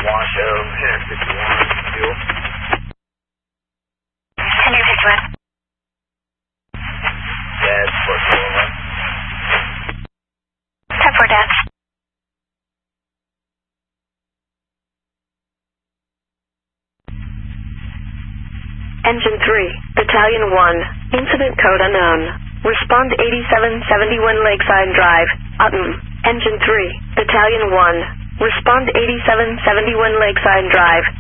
Washoe, 51, fuel. Henry 51. Dad, 441. 10-4, Dad. Engine 3, Battalion 1, incident code unknown. Respond 8771 Lakeside Drive, Utton. Engine 3, Battalion 1, respond 8771 Lakeside Drive,